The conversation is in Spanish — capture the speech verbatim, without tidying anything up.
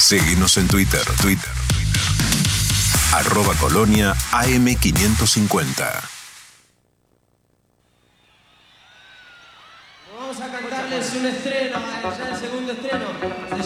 Seguinos en Twitter, Twitter, Twitter. Arroba Colonia A M quinientos cincuenta. Vamos a cantarles un estreno, ya el segundo estreno.